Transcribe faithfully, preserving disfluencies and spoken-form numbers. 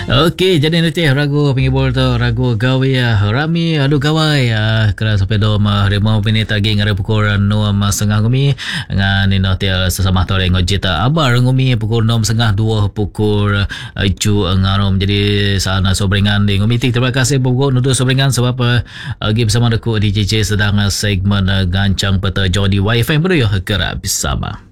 Okey, jadi nanti ragu pengibul tu ragu gawe ya rami alu gawai ya kera sampai do ma remo minit lagi ngare pukul enam setengah ngumi ngan ni nanti sesama tu rengo jita abar ngumi pukul enam setengah dua pukul icu ngarom jadi sana sobrengan di ngumi. Terima kasih pokok nudu sobrengan sebab lagi bersama aku di J J sedang segmen gancang peta Jody Wi-Fi bro ya kera bersama.